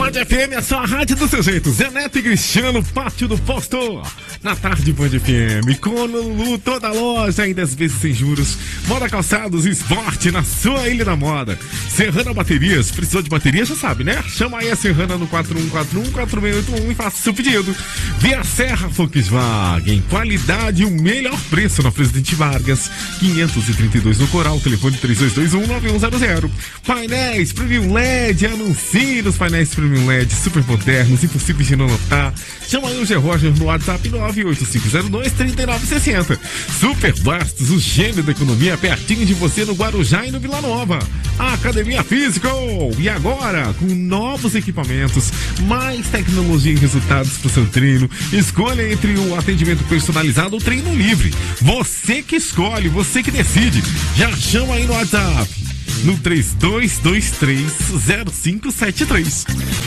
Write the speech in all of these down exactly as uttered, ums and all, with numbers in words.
Band F M, a sua rádio do seu jeito. Zé Neto e Cristiano, Pátio do Posto. Na tarde, Band F M. Com Lulu, toda a loja em dez vezes sem juros. Moda Calçados e Esporte na sua Ilha da Moda. Serrana Baterias. Precisou de bateria, já sabe, né? Chama aí a Serrana no quatro um quatro um, quatro seis oito um e faça seu pedido. Via Serra Volkswagen. Qualidade e o melhor preço na Presidente Vargas. quinhentos e trinta e dois no Coral. Telefone três dois dois um, nove um zero zero. Painéis Premium L E D. Anuncie nos painéis Premium L E D. Super modernos, impossíveis de não notar. Chama aí o G. Roger no WhatsApp nove oito cinco zero dois, três nove seis zero. Super Bastos, o gênio da economia, pertinho de você no Guarujá e no Vila Nova. A Academia Physical. E agora, com novos equipamentos, mais tecnologia e resultados para o seu treino. Escolha entre o atendimento personalizado ou treino livre. Você que escolhe, você que decide. Já chama aí no WhatsApp no três dois dois três, zero cinco sete três.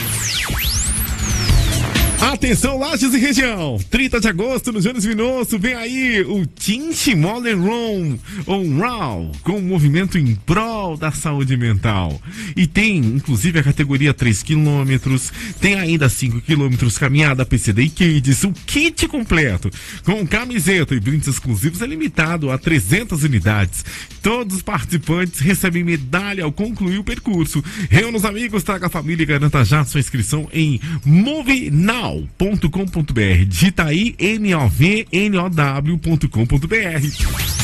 Atenção, Lages e região. trinta de agosto, no Jones Minosso, vem aí o Tinti Modern Run, ou Raw, com um movimento em prol da saúde mental. E tem, inclusive, a categoria três quilômetros, tem ainda cinco quilômetros, caminhada P C D e Kids, o kit completo, com camiseta e brindes exclusivos, é limitado a trezentas unidades. Todos os participantes recebem medalha ao concluir o percurso. Reúna os amigos, traga a família e garanta já sua inscrição em move now ponto com ponto br. Digita aí N O V N O W ponto com ponto br.